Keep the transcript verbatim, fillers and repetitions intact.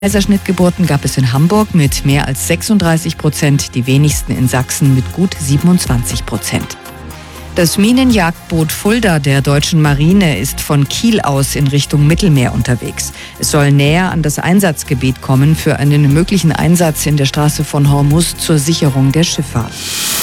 Kaiserschnittgeburten gab es in Hamburg mit mehr als sechsunddreißig Prozent, die wenigsten in Sachsen mit gut siebenundzwanzig Prozent. Das Minenjagdboot Fulda der deutschen Marine ist von Kiel aus in Richtung Mittelmeer unterwegs. Es soll näher an das Einsatzgebiet kommen für einen möglichen Einsatz in der Straße von Hormuz zur Sicherung der Schifffahrt.